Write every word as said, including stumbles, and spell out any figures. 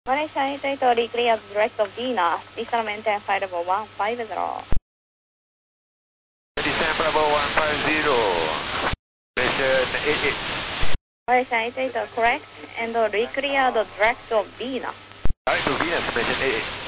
Malaysia eight eight, reclear direct of Dina, Vista maintain flight level one five zero. Descent Bravo one five zero, station eight eight. Malaysia eight eight, correct, and reclear the direct of Dina. Alright, to Venus, station eight eight.